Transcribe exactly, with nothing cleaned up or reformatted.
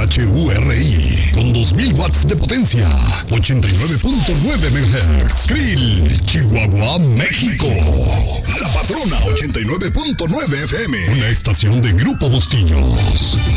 H U R I, con dos mil watts de potencia, ochenta y nueve punto nueve megahertz. Krill, Chihuahua, México. La Patrona ochenta y nueve punto nueve F M, una estación de Grupo Bustillos.